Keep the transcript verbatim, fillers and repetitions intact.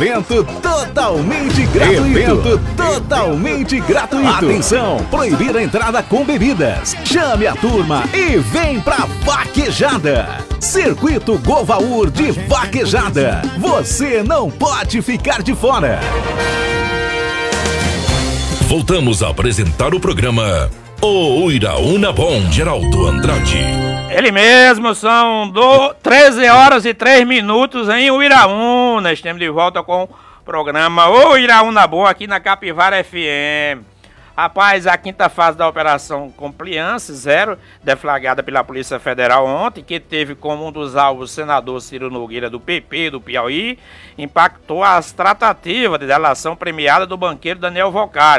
Evento totalmente gratuito. Evento totalmente gratuito. Atenção, proibir a entrada com bebidas. Chame a turma e vem pra vaquejada. Circuito Govaur de vaquejada. Você não pode ficar de fora. Voltamos a apresentar o programa O Uiraúna Bom, Geraldo Andrade. Ele mesmo, são do treze horas e três minutos em Uiraúna. Estamos de volta com o programa O Uiraúna Bom aqui na Capivara F M. Rapaz, a quinta fase da Operação Compliance Zero, deflagrada pela Polícia Federal ontem, que teve como um dos alvos o senador Ciro Nogueira do P P do Piauí, impactou as tratativas de delação premiada do banqueiro Daniel Vocari.